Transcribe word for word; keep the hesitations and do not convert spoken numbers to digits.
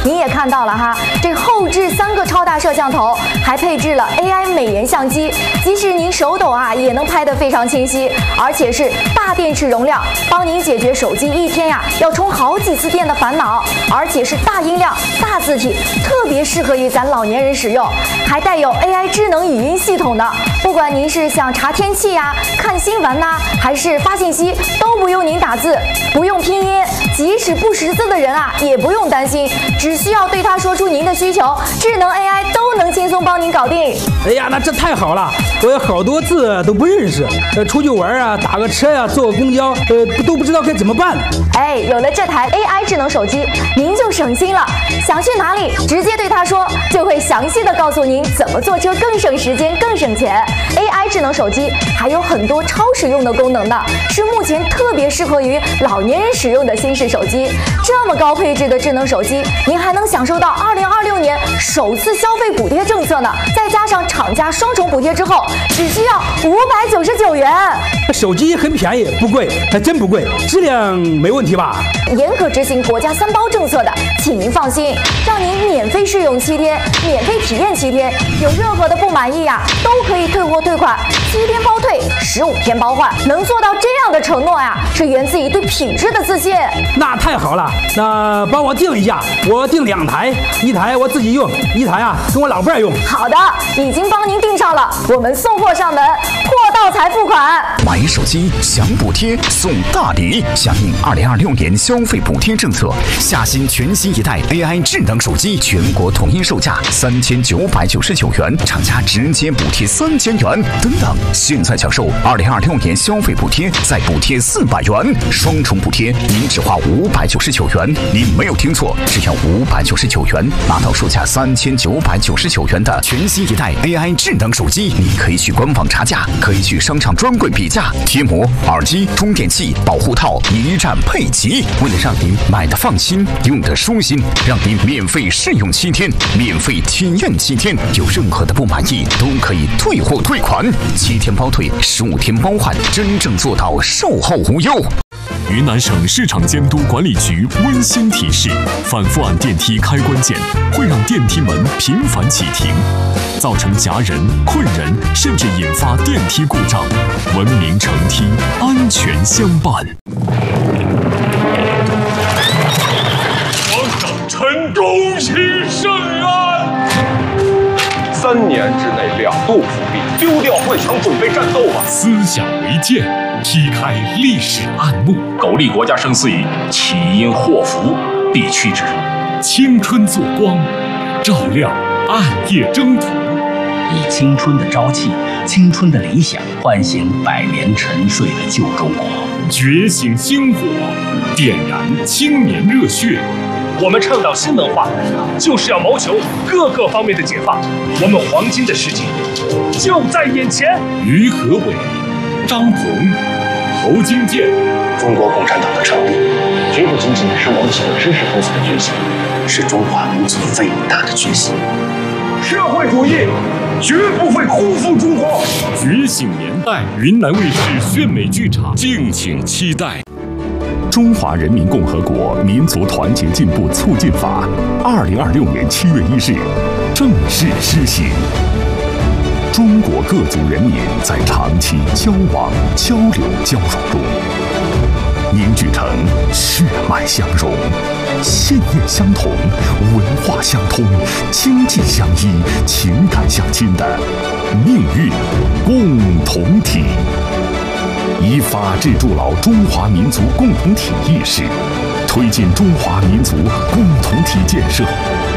你也看到了哈，这后置三个超大摄像头，还配置了 A I 美颜相机，即使您手抖啊，也能拍得非常清晰，而且是大电池容量，帮您解决手机一天呀要充好几次电的烦恼，而且是大音量、大字体，特别适合于咱老年人使用，还带有 A I 智能语音系统的，不管您是想查天气呀、看新闻呐、啊，还是发信息，都不用您打字，不用拼音，即使不识字的人啊，也不用担心，只需要对他说出您的需求，智能 A I 都能轻松帮您搞定。 哎呀，那这太好了，我有好多字都不认识，呃，出去玩啊，打个车呀、啊，坐个公交，呃，都不知道该怎么办。 哎，有了这台 A I 智能手机，您就省心了，想去哪里，直接对他说，就会详细的告诉您怎么坐车更省时间、更省钱。A I 智能手机还有很多超实用的功能呢，是目前特别适合于老年人使用的新式手机。这么高配置的智能手机，您还能享受到二零二六年首次消费补贴政策呢，再加上厂家双重补贴之后，只需要五百九十九元。 手机很便宜，不贵，还真不贵，质量没问题吧？ 严格执行国家三包政策的，请您放心，让您免费试用七天，免费体验七天，有任何的不满意呀、啊，都可以退货退款，七天包退，十五天包换。能做到这样的承诺呀，是源自于对品质的自信。 那太好了，那帮我订一下，我订两台，一台我自己用，一台啊跟我老伴用。 好的，已经帮您订上了，我们送货上门，货到才付款。 买手机享补贴送大礼，响应二零二六年消费补贴政策，夏新全新一代 A I 智能手机全国统一售价三千九百九十九元，厂家直接补贴三千元。等等，现在享受二零二六年消费补贴，再补贴四百元，双重补贴，您只花五百九十九元。您没有听错，只要五百九十九元，拿到售价三千九百九十九元的全新一代 A I 智能手机。你可以去官网查价，可以去商场专柜比价，贴膜、耳机、充电器、保护套一站配齐。为了让您买的放心，用的舒心，让您免费试用七天，免费体验七天，有任何的不满意都可以退货退款，七天包退，十五天包换，真正做到售后无忧。 云南省市场监督管理局温馨提示：反复按电梯开关键会让电梯门频繁启停，造成夹人、困人，甚至引发电梯故障。文明乘梯，安全相伴。 皇上臣忠心圣安。三年之内两度复辟，丢掉幻想，准备战斗吧！ 思想为鉴，劈开历史暗幕。 苟利国家生死以，岂因祸福必趋之。 青春作光，照亮暗夜征途。 以青春的朝气、青春的理想，唤醒百年沉睡的旧中国。 觉醒星火，点燃青年热血。 我们倡导新文化，就是要谋求各个方面的解放。我们黄金的世纪就在眼前。 于和伟、张鹏、侯金健。 中国共产党的成立，绝不仅仅是我们几个知识分子的决心，是中华民族伟大的决心。 社会主义绝不会辜负中国。 觉醒年代，云南卫视炫美剧场，敬请期待。中华人民共和国民族团结进步促进法，二零二六年七月一日正式施行。中国各族人民在长期交往、交流、交融中，凝聚成血脉相融、信念相同、文化相通、经济相依、情感相亲的命运共同体。以法治筑牢中华民族共同体意识，推进中华民族共同体建设，